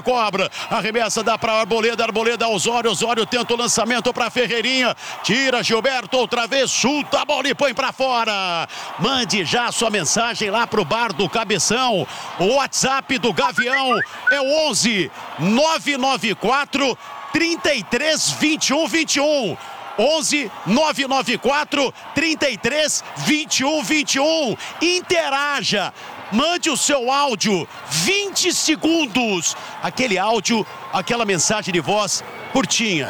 cobra, arremessa, dá para Arboleda, Osório tenta o lançamento para Ferreirinha, tira Gilberto outra vez, chuta a bola e põe para fora. Mande já a sua mensagem lá pro bar do Cabeção. O WhatsApp do Gavião é o 11 994 33 21 21. 11 994 33 21 21. Interaja. Mande o seu áudio, 20 segundos. Aquele áudio, aquela mensagem de voz curtinha.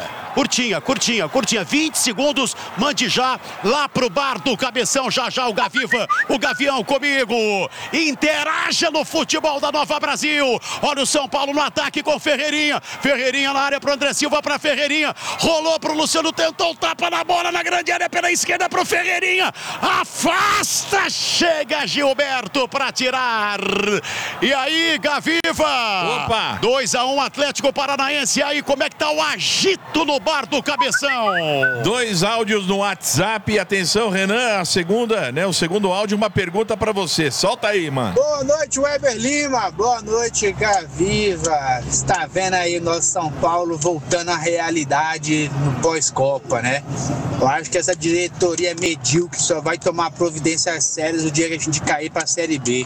20 segundos, mande já lá pro bar do Cabeção, já o Gavião comigo, interaja no futebol da Nova Brasil. Olha o São Paulo no ataque com Ferreirinha na área pro André Silva, pra Ferreirinha, rolou pro Luciano, tentou o tapa na bola na grande área pela esquerda pro Ferreirinha, afasta, chega Gilberto pra tirar, e aí Gaviva, opa, 2-1 Atlético Paranaense. E aí como é que tá o agito no bar do Cabeção? 2 áudios no WhatsApp. Atenção, Renan, o segundo áudio, uma pergunta pra você. Solta aí, mano. Boa noite, Weber Lima. Boa noite, Gaviva. Está vendo aí nosso São Paulo voltando à realidade no pós-Copa, né? Eu acho que essa diretoria medíocre só vai tomar providências sérias o dia que a gente cair pra Série B.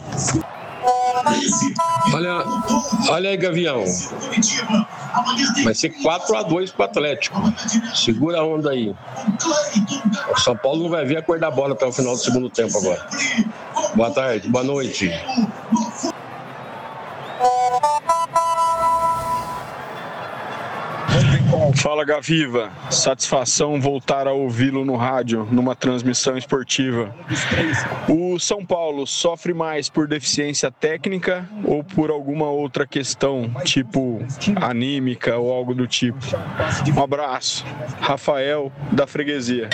Olha aí, Gavião. Vai ser 4-2 pro Atlético. Segura a onda aí. O São Paulo não vai ver a cor da bola até o final do segundo tempo agora. Boa tarde, boa noite. Fala, Gaviva. Satisfação voltar a ouvi-lo no rádio, numa transmissão esportiva. O São Paulo sofre mais por deficiência técnica ou por alguma outra questão, tipo anímica ou algo do tipo? Um abraço. Rafael, da Freguesia.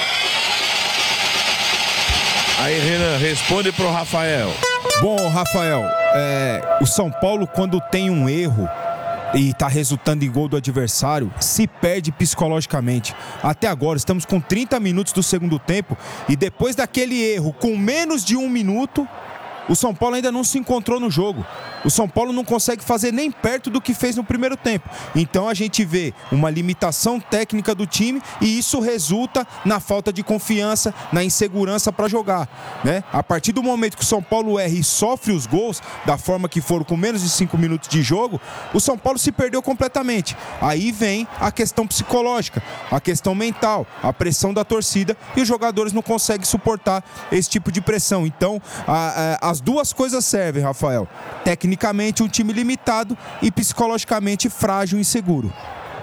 Aí, Renan, responde pro Rafael. Bom, Rafael, o São Paulo, quando tem um erro e tá resultando em gol do adversário, se perde psicologicamente. Até agora, estamos com 30 minutos do segundo tempo e depois daquele erro, com menos de 1 minuto, o São Paulo ainda não se encontrou no jogo. O São Paulo não consegue fazer nem perto do que fez no primeiro tempo. Então a gente vê uma limitação técnica do time e isso resulta na falta de confiança, na insegurança para jogar, né? A partir do momento que o São Paulo erra e sofre os gols da forma que foram, com menos de 5 minutos de jogo, o São Paulo se perdeu completamente. Aí vem a questão psicológica, a questão mental, a pressão da torcida, e os jogadores não conseguem suportar esse tipo de pressão. Então as duas coisas servem, Rafael. Tecnicamente um time limitado e psicologicamente frágil e inseguro.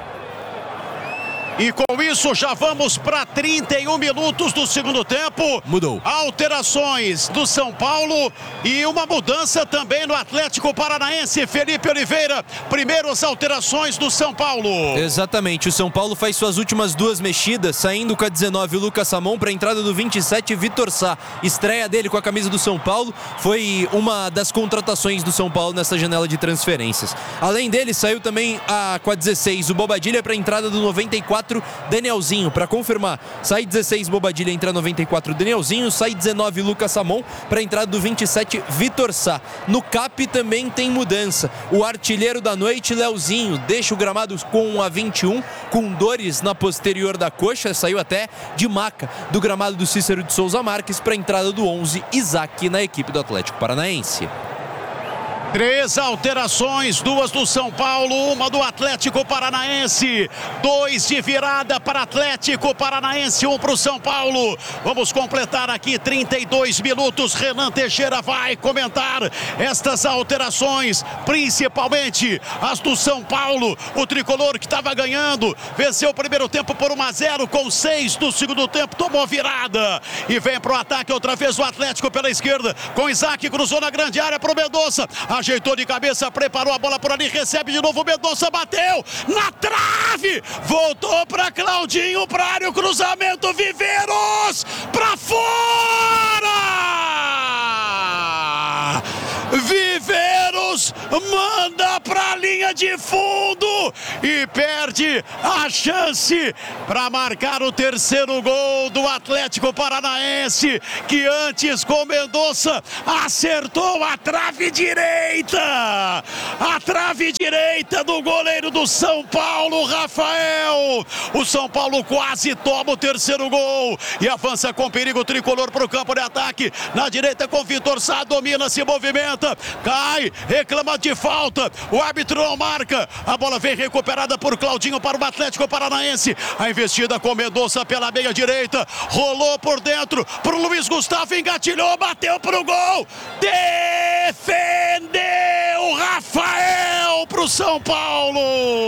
E com isso já vamos para 31 minutos do segundo tempo. Mudou. Alterações do São Paulo e uma mudança também no Atlético Paranaense. Felipe Oliveira, primeiras alterações do São Paulo. Exatamente, o São Paulo faz suas últimas 2 mexidas, saindo com a 19 o Lucas Samon para a entrada do 27 Vitor Sá. Estreia dele com a camisa do São Paulo, foi uma das contratações do São Paulo nessa janela de transferências. Além dele, saiu também com a 16 o Bobadilha para a entrada do 94 Danielzinho, para confirmar, sai 16 Bobadilha, entra 94 Danielzinho, sai 19 Lucas Samon para a entrada do 27 Vitor Sá. No CAP também tem mudança, o artilheiro da noite, Leozinho, deixa o gramado com a 21, com dores na posterior da coxa, saiu até de maca do gramado do Cícero de Souza Marques para a entrada do 11 Isaac na equipe do Atlético Paranaense. 3 alterações, 2 do São Paulo, 1 do Atlético Paranaense. 2 de virada para Atlético Paranaense, 1 para o São Paulo. Vamos completar aqui 32 minutos. Renan Teixeira vai comentar estas alterações, principalmente as do São Paulo. O tricolor que estava ganhando, venceu o primeiro tempo por 1-0, com 6 do segundo tempo, tomou virada. E vem para o ataque outra vez o Atlético pela esquerda, com Isaac, cruzou na grande área para o Mendonça. Ajeitou de cabeça, preparou a bola por ali, recebe de novo o Mendonça, bateu na trave, voltou para Claudinho, para área, o cruzamento, Viveiros para fora! Viveiros manda para a linha linha de fundo e perde a chance para marcar o terceiro gol do Atlético Paranaense, que antes com Mendonça acertou a trave direita. A trave direita do goleiro do São Paulo, Rafael. O São Paulo quase toma o terceiro gol e avança com perigo tricolor para o campo de ataque. Na direita com Vitor Sá, domina, se movimenta, cai, reclama de falta. O árbitro não marca. A bola vem recuperada por Claudinho para o Atlético Paranaense. A investida com Mendonça pela meia direita. Rolou por dentro para o Luiz Gustavo, engatilhou, bateu para o gol. Defendeu Rafael para o São Paulo.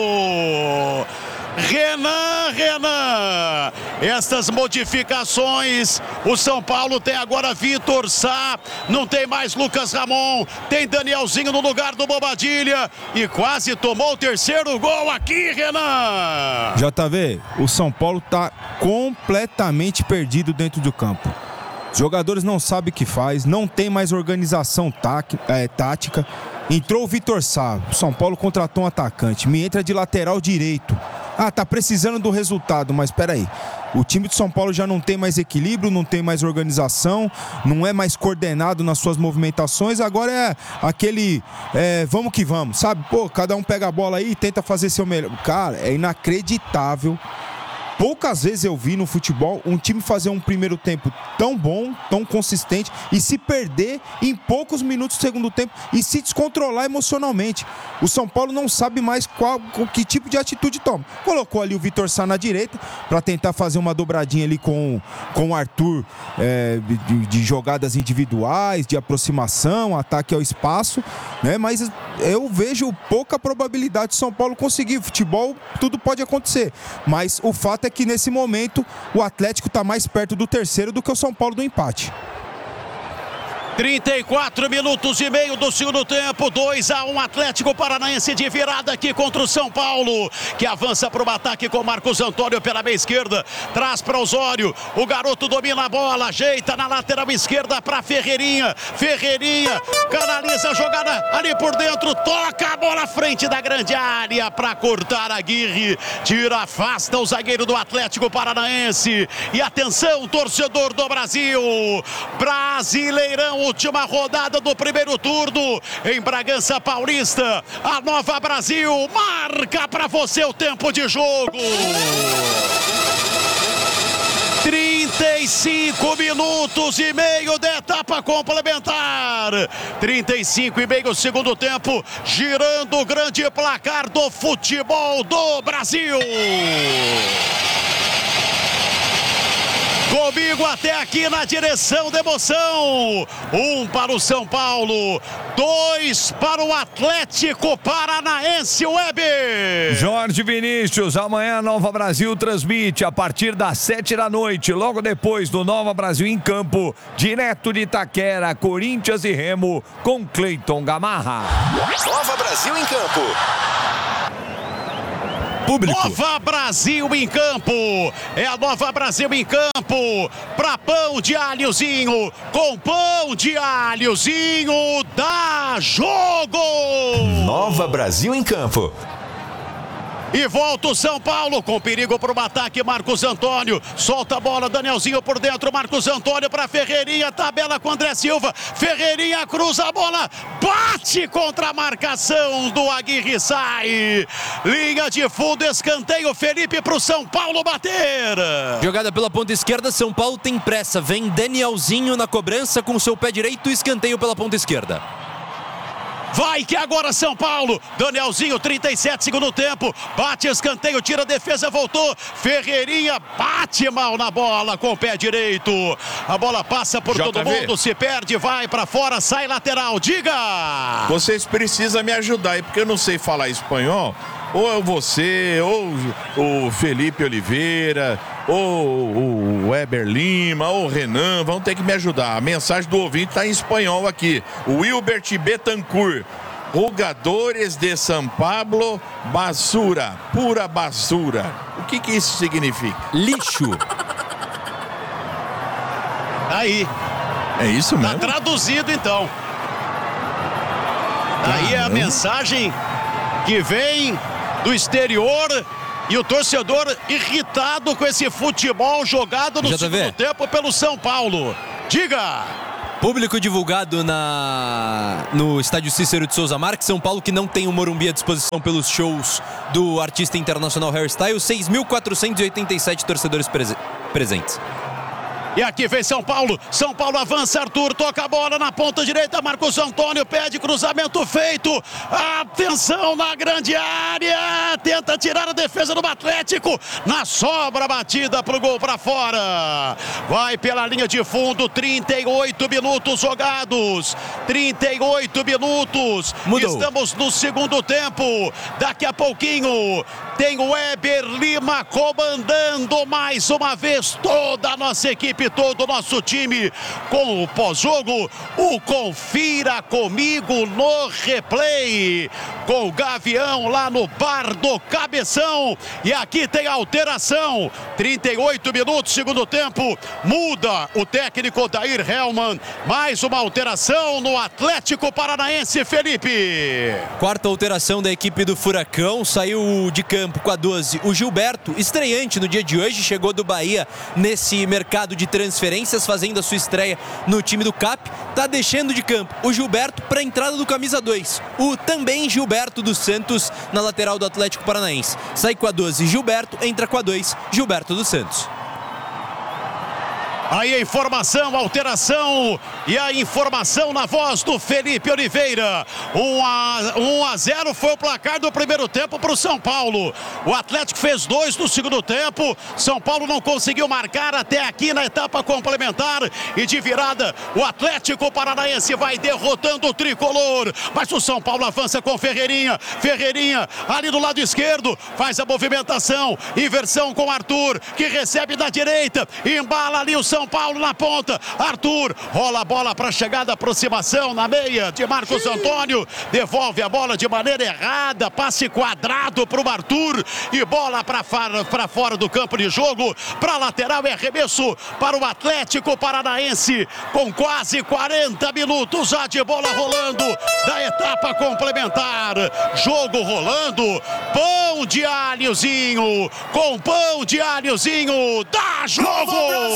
Renan, estas modificações, o São Paulo tem agora Vitor Sá, não tem mais Lucas Ramon, tem Danielzinho no lugar do Bobadilha e quase tomou o terceiro gol aqui, Renan. JV, o São Paulo tá completamente perdido dentro do campo. Os jogadores não sabem o que faz, não tem mais organização tática. Entrou o Vitor Sá, o São Paulo contratou um atacante, me entra de lateral direito. Tá precisando do resultado, mas peraí. O time de São Paulo já não tem mais equilíbrio, não tem mais organização, não é mais coordenado nas suas movimentações. Agora é aquele vamos que vamos, sabe? Cada um pega a bola aí e tenta fazer seu melhor. Cara, é inacreditável. Poucas vezes eu vi no futebol um time fazer um primeiro tempo tão bom, tão consistente e se perder em poucos minutos do segundo tempo e se descontrolar emocionalmente. O São Paulo não sabe mais que tipo de atitude toma. Colocou ali o Vitor Sá na direita para tentar fazer uma dobradinha ali com o Arthur, de jogadas individuais, de aproximação, ataque ao espaço, né? Mas eu vejo pouca probabilidade de São Paulo conseguir. Futebol, tudo pode acontecer, mas o fato é que nesse momento o Atlético está mais perto do terceiro do que o São Paulo do empate. 34 minutos e meio do segundo tempo, 2-1 Atlético Paranaense de virada aqui contra o São Paulo, que avança para o ataque com Marcos Antônio pela meia esquerda, traz para Osório, o garoto domina a bola, ajeita na lateral esquerda para Ferreirinha, canaliza a jogada ali por dentro, toca a bola à frente da grande área para cortar Aguirre, afasta o zagueiro do Atlético Paranaense. E atenção, torcedor do Brasil, Brasileirão, última rodada do primeiro turno em Bragança Paulista. A Nova Brasil marca para você o tempo de jogo. 35 minutos e meio da etapa complementar. 35 e meio segundo tempo, girando o grande placar do futebol do Brasil. Comigo até aqui na direção da emoção. 1 para o São Paulo, 2 para o Atlético Paranaense, Weber. Jorge Vinícius, amanhã a Nova Brasil transmite a partir das 7 da noite, logo depois do Nova Brasil em campo, direto de Itaquera, Corinthians e Remo, com Cleiton Gamarra. Nova Brasil em campo. Público. Nova Brasil em campo, é a Nova Brasil em campo, para pão de alhozinho, com pão de alhozinho, dá jogo! Nova Brasil em campo. E volta o São Paulo com perigo para o ataque. Marcos Antônio solta a bola, Danielzinho por dentro, Marcos Antônio para Ferreirinha, tabela com André Silva, Ferreirinha cruza a bola, bate contra a marcação do Aguirre, sai, linha de fundo, escanteio, Felipe para o São Paulo bater. Jogada pela ponta esquerda, São Paulo tem pressa, vem Danielzinho na cobrança com seu pé direito, escanteio pela ponta esquerda. Vai que agora São Paulo, Danielzinho, 37 segundo tempo, bate escanteio, tira a defesa, voltou, Ferreirinha bate mal na bola com o pé direito, a bola passa por todo mundo, se perde, vai pra fora, sai lateral, diga! Vocês precisam me ajudar aí, porque eu não sei falar espanhol, ou você, ou o Felipe Oliveira, ou o Weber Lima, ou o Renan, vão ter que me ajudar. A mensagem do ouvinte está em espanhol aqui. O Wilbert Betancourt. Jogadores de São Paulo, basura, pura basura. O que isso significa? Lixo. Aí. É isso mesmo? Tá traduzido então. Aí é a mensagem que vem do exterior e o torcedor irritado com esse futebol jogado no segundo tempo pelo São Paulo. Diga! Público divulgado no estádio Cícero de Souza Marques. São Paulo, que não tem o Morumbi à disposição pelos shows do artista internacional Harry Styles. 6.487 torcedores presentes. E aqui vem São Paulo avança, Arthur toca a bola na ponta direita, Marcos Antônio pede cruzamento feito, atenção na grande área, tenta tirar a defesa do Atlético, na sobra batida pro gol para fora, vai pela linha de fundo, 38 minutos jogados, 38 minutos, mudou. Estamos no segundo tempo, daqui a pouquinho tem o Weber Lima comandando mais uma vez toda a nossa equipe, todo o nosso time com o pós-jogo, o Confira Comigo no replay, com o Gavião lá no bar do Cabeção, e aqui tem alteração, 38 minutos, segundo tempo, muda o técnico Dair Hellman, mais uma alteração no Atlético Paranaense, Felipe. Quarta alteração da equipe do Furacão, saiu de campo com a 12 o Gilberto, estreante no dia de hoje, chegou do Bahia nesse mercado de transferências, fazendo a sua estreia no time do CAP, tá deixando de campo o Gilberto para a entrada do camisa 2, o também Gilberto dos Santos na lateral do Atlético Paranaense. Sai com a 12 Gilberto, entra com a 2 Gilberto dos Santos. Aí a informação, alteração e a informação na voz do Felipe Oliveira. 1-0 foi o placar do primeiro tempo para o São Paulo. O Atlético fez 2 no segundo tempo. São Paulo não conseguiu marcar até aqui na etapa complementar. E de virada, o Atlético Paranaense vai derrotando o tricolor. Mas o São Paulo avança com Ferreirinha. Ferreirinha ali do lado esquerdo faz a movimentação. Inversão com Arthur, que recebe da direita. Embala ali o São Paulo na ponta, Arthur rola a bola para chegada, aproximação na meia de Marcos Antônio, devolve a bola de maneira errada, passe quadrado para o Arthur e bola para fora do campo de jogo, para lateral e arremesso para o Atlético Paranaense, com quase 40 minutos já de bola rolando da etapa complementar, jogo rolando, pão de alhozinho, com pão de alhozinho, dá jogo!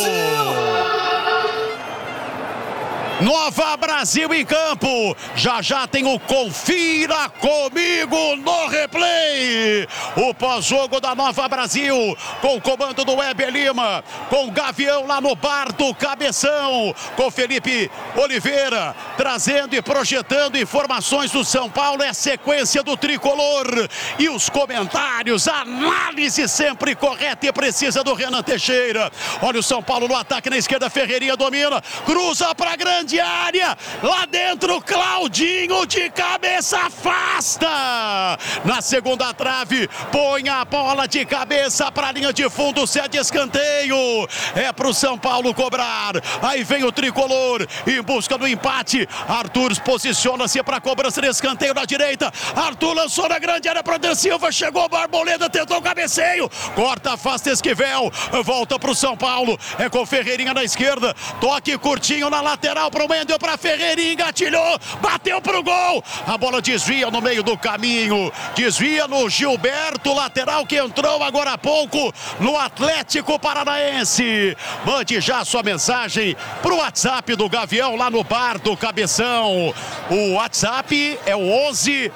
Nova Brasil em campo, já tem o Confira Comigo no replay, o pós-jogo da Nova Brasil, com o comando do Weber Lima, com o Gavião lá no bar do Cabeção, com Felipe Oliveira, trazendo e projetando informações do São Paulo, é a sequência do tricolor, e os comentários, a análise sempre correta e precisa do Renan Teixeira. Olha o São Paulo no ataque na esquerda, Ferreirinha domina, cruza para grande área, lá dentro Claudinho de cabeça afasta, na segunda trave, põe a bola de cabeça para a linha de fundo, cede escanteio, é para o São Paulo cobrar, aí vem o tricolor em busca do empate, Arthur posiciona-se para a cobrança de escanteio na direita, Arthur lançou na grande área para o Silva, chegou Barboleda, tentou o cabeceio, corta, afasta Esquivel, volta para o São Paulo, é com Ferreirinha na esquerda, toque curtinho na lateral para o Mendel, para Ferreirinha, engatilhou, bateu para o gol, a bola desvia no meio do caminho, desvia no Gilberto, lateral que entrou agora há pouco no Atlético Paranaense. Mande já sua mensagem para o WhatsApp do Gavião lá no bar do Cabeção. O WhatsApp é o 11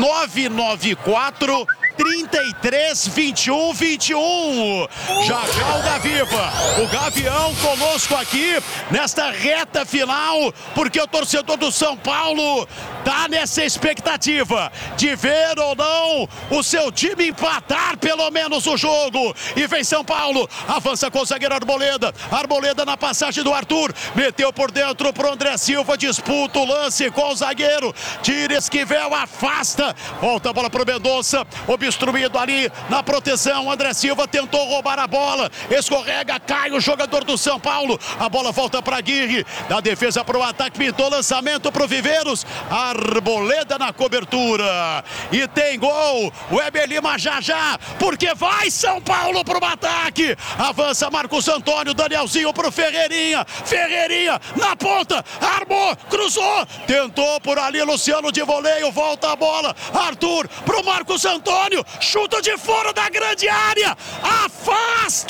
994 33 21 21. Já o Gaviva, o Gavião conosco aqui nesta reta final, porque o torcedor do São Paulo tá nessa expectativa de ver ou não o seu time empatar pelo menos o jogo. E vem São Paulo, avança com o zagueiro Arboleda, Arboleda na passagem do Arthur, meteu por dentro pro André Silva, disputa o lance com o zagueiro, tira Esquivel, afasta, volta a bola pro Mendonça, obstruído ali na proteção. André Silva tentou roubar a bola, escorrega, cai o jogador do São Paulo. A bola volta para Aguirre, da defesa para o ataque, pintou lançamento para o Viveiros. Arboleda na cobertura e tem gol. O Weber Lima já, porque vai São Paulo para o ataque. Avança Marcos Antônio, Danielzinho para o Ferreirinha na ponta, armou, cruzou, tentou por ali Luciano de voleio, volta a bola, Arthur pro Marcos Antônio, chuta de fora da grande área, afasta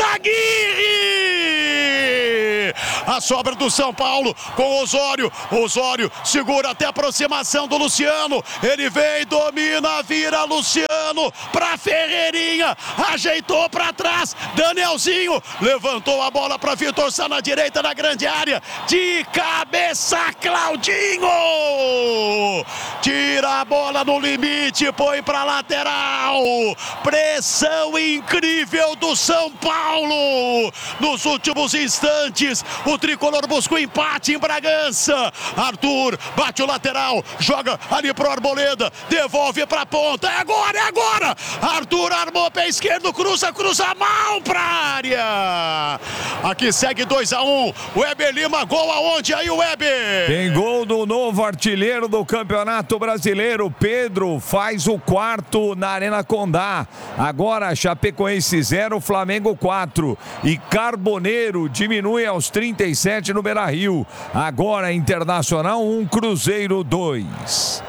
Aguirre. A sobra do São Paulo com Osório segura até a aproximação do Luciano, ele vem, domina, vira Luciano pra Ferreirinha, ajeitou pra trás, Danielzinho levantou a bola pra Vitor Sá na direita da grande área, de cabeça Claudinho, tira a bola no limite, põe pra lateral, pressão incrível do São Paulo, nos últimos instantes, o tricolor busca o empate em Bragança, Arthur bate o lateral, joga ali pro Arboleda, devolve pra ponta, é agora, Arthur armou pé esquerdo, cruza mal pra área, aqui segue 2-1, Weber Lima, gol aonde aí o Weber? Tem gol do novo artilheiro do Campeonato Brasileiro, Pedro faz o 4º na Arena Condá, agora Chapecoense 0, Flamengo 4 e Carboneiro diminui aos 37 no Beira-Rio, agora Internacional 1, Cruzeiro 2.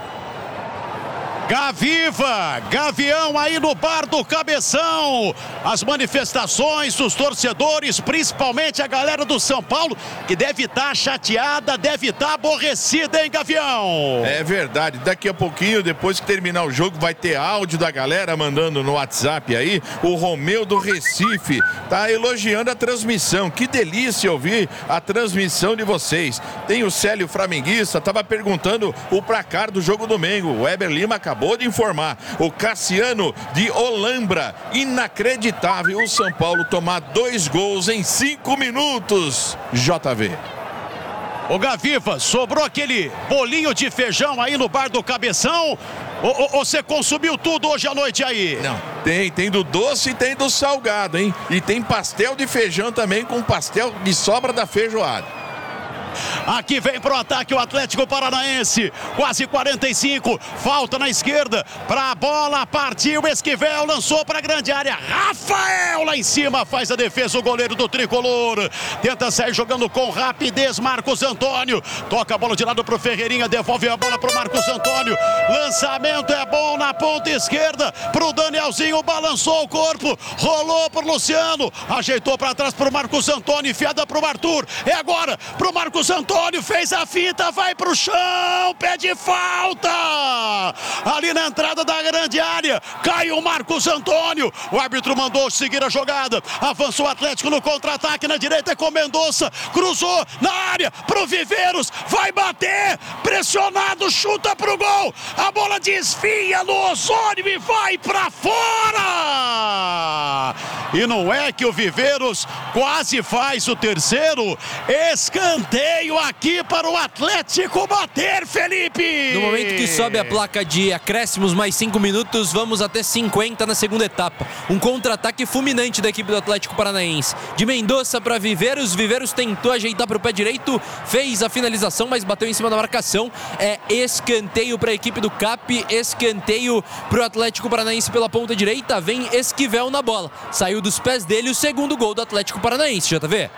Gaviva, Gavião aí no bar do Cabeção, as manifestações dos torcedores, principalmente a galera do São Paulo, que deve estar chateada, deve estar aborrecida, hein, Gavião? É verdade, daqui a pouquinho, depois que terminar o jogo, vai ter áudio da galera mandando no WhatsApp aí, o Romeu do Recife tá elogiando a transmissão, que delícia ouvir a transmissão de vocês. Tem o Célio Flamenguista, tava perguntando o placar do jogo domingo, o Weber Lima acabou de informar, o Cassiano de Olambra, inacreditável o São Paulo tomar 2 gols em 5 minutos, JV. Ô Gaviva, sobrou aquele bolinho de feijão aí no bar do Cabeção, ou você consumiu tudo hoje à noite aí? Não, tem do doce e tem do salgado, hein? E tem pastel de feijão também com pastel de sobra da feijoada. Aqui vem pro ataque o Atlético Paranaense, quase 45, falta na esquerda, pra bola, partiu, Esquivel, lançou pra grande área, Rafael lá em cima, faz a defesa o goleiro do tricolor, tenta sair jogando com rapidez, Marcos Antônio, toca a bola de lado pro Ferreirinha, devolve a bola pro Marcos Antônio, lançamento é bom na ponta esquerda, pro Danielzinho, balançou o corpo, rolou pro Luciano, ajeitou pra trás pro Marcos Antônio, enfiada pro Arthur, é agora pro Marcos Antônio, fez a fita, vai pro chão, pede falta, ali na entrada da grande área, caiu o Marcos Antônio, o árbitro mandou seguir a jogada, avançou o Atlético no contra-ataque, na direita é com Mendonça, cruzou na área, pro Viveiros, vai bater, pressionado, chuta pro gol, a bola desvia no Osório e vai pra fora, e não é que o Viveiros quase faz o terceiro, escanteio aqui para o Atlético bater, Felipe! No momento que sobe a placa de acréscimos mais 5 minutos, vamos até 50 na segunda etapa. Um contra-ataque fulminante da equipe do Atlético Paranaense. De Mendonça para Viveiros, Viveiros tentou ajeitar para o pé direito, fez a finalização, mas bateu em cima da marcação. É escanteio para a equipe do CAP, escanteio para o Atlético Paranaense pela ponta direita, vem Esquivel na bola. Saiu dos pés dele o segundo gol do Atlético Paranaense, JV.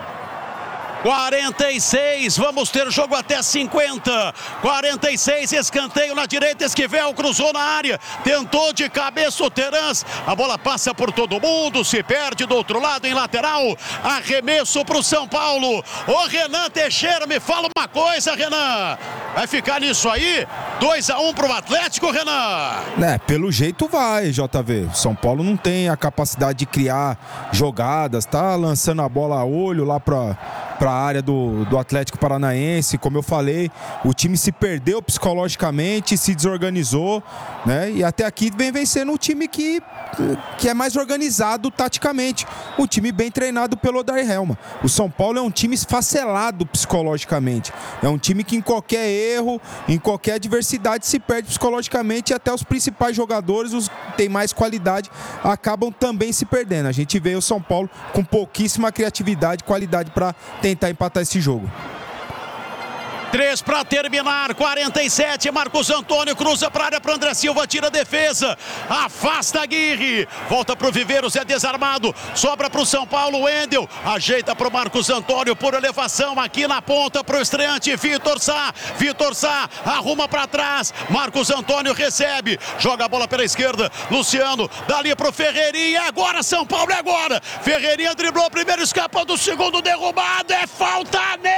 46, vamos ter jogo até 50, 46, escanteio na direita, Esquivel cruzou na área, tentou de cabeça o Terans, a bola passa por todo mundo, se perde do outro lado em lateral, arremesso para o São Paulo, o Renan Teixeira, me fala uma coisa, Renan, vai ficar nisso aí? 2-1 para o Atlético, Renan? Pelo jeito vai, JV, São Paulo não tem a capacidade de criar jogadas, tá lançando a bola a olho lá para a área do Atlético Paranaense, como eu falei, o time se perdeu psicologicamente, se desorganizou, né? E até aqui vem vencendo um time que é mais organizado taticamente, um time bem treinado pelo Odair Helma. O São Paulo é um time esfacelado psicologicamente, é um time que em qualquer erro, em qualquer adversidade adversidade se perde psicologicamente e até os principais jogadores, os que têm mais qualidade, acabam também se perdendo. A gente vê o São Paulo com pouquíssima criatividade e qualidade para tentar empatar esse jogo. 3 para terminar, 47, Marcos Antônio cruza para a área para André Silva, tira a defesa, afasta Aguirre, volta para o Viveiros, é desarmado, sobra para o São Paulo, Wendel, ajeita para o Marcos Antônio por elevação aqui na ponta para o estreante Vitor Sá, arruma para trás, Marcos Antônio recebe, joga a bola pela esquerda, Luciano, dali para o Ferreirinha, agora São Paulo, é agora, Ferreirinha driblou, primeiro escapando, o segundo derrubado, é falta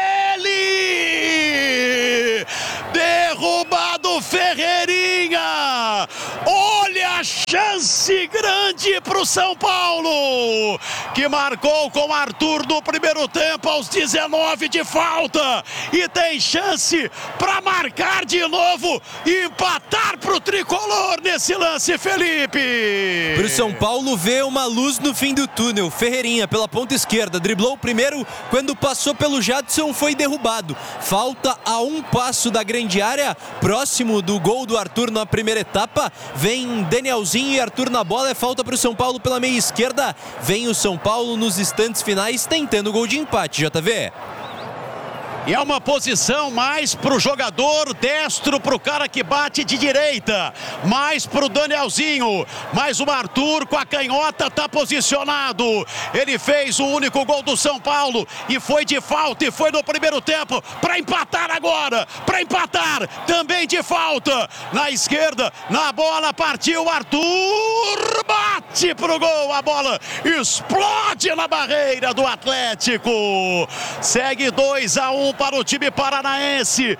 nele! Derrubado Ferreirinha. Olha a chance grande para o São Paulo, que marcou com Arthur no primeiro tempo aos 19 de falta e tem chance para marcar de novo e empatar para o tricolor nesse lance, Felipe. Para o São Paulo ver uma luz no fim do túnel. Ferreirinha pela ponta esquerda driblou o primeiro, quando passou pelo Jadson foi derrubado. Falta a um passo da grande área, próximo do gol do Arthur na primeira etapa. Vem Danielzinho e Arthur na bola, é falta para o São Paulo pela meia esquerda. Vem o São Paulo nos instantes finais tentando o gol de empate, JV. E é uma posição mais para o jogador destro, para o cara que bate de direita, mais para o Danielzinho, mais o Arthur com a canhota está posicionado. Ele fez o único gol do São Paulo e foi de falta e foi no primeiro tempo para empatar agora, para empatar também de falta. Na esquerda, na bola, partiu Arthur, bate pro gol, a bola explode na barreira do Atlético. Segue 2-1 para o time paranaense,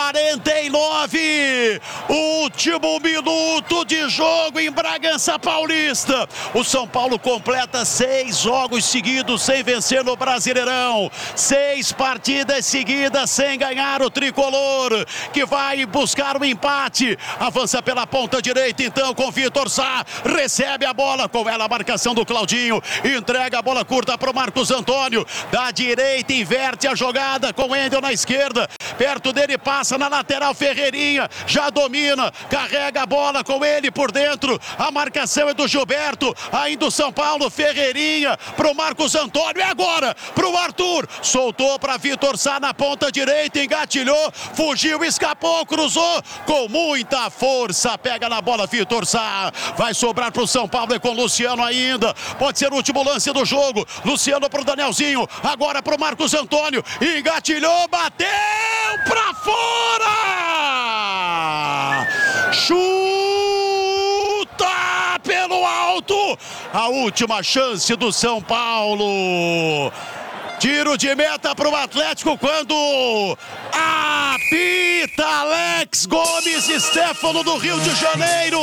49, último minuto de jogo em Bragança Paulista. O São Paulo completa 6 jogos seguidos sem vencer no Brasileirão, 6 partidas seguidas sem ganhar, o tricolor que vai buscar o empate, avança pela ponta direita então com Vitor Sá, recebe a bola, com ela a marcação do Claudinho, entrega a bola curta para o Marcos Antônio, da direita inverte a jogada com Wendel na esquerda, perto dele passa na lateral Ferreirinha, já domina, carrega a bola com ele por dentro, a marcação é do Gilberto, ainda o São Paulo, Ferreirinha pro Marcos Antônio, é agora pro Arthur, soltou para Vitor Sá na ponta direita, engatilhou, fugiu, escapou, cruzou, com muita força, pega na bola Vitor Sá, vai sobrar pro São Paulo e com Luciano ainda, pode ser o último lance do jogo, Luciano pro Danielzinho, agora pro Marcos Antônio, engatilhou, bateu pra fora! Chuta pelo alto! A última chance do São Paulo. Tiro de meta para o Atlético quando apita Alex Gomes Stefano do Rio de Janeiro.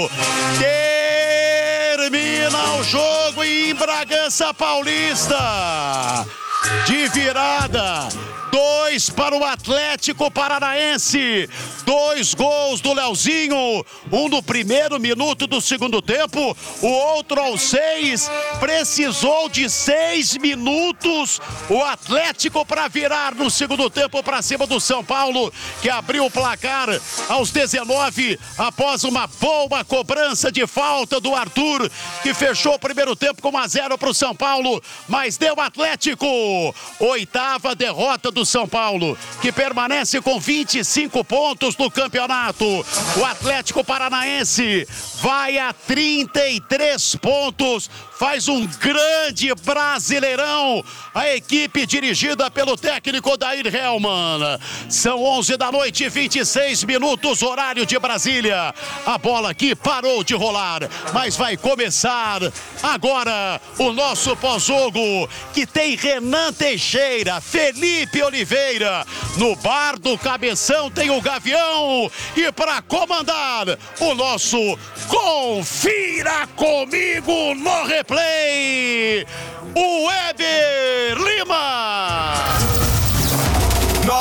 Termina o jogo em Bragança Paulista. De virada, 2 para o Atlético Paranaense, 2 gols do Leozinho, um no primeiro minuto do segundo tempo, o outro aos 6, precisou de 6 minutos o Atlético para virar no segundo tempo para cima do São Paulo, que abriu o placar aos 19 após uma boa cobrança de falta do Arthur, que fechou o primeiro tempo com 1-0 para o São Paulo, mas deu Atlético. 8ª derrota do São Paulo, que permanece com 25 pontos no campeonato. O Atlético Paranaense vai a 33 pontos, faz um grande Brasileirão. A equipe dirigida pelo técnico Odair Hellmann. São 11h26, horário de Brasília. A bola aqui parou de rolar, mas vai começar agora o nosso pós-jogo, que tem Renan Teixeira, Felipe Oliveira. No bar do Cabeção tem o Gavião. E para comandar o nosso Confira Comigo no Replay, o Weber Lima.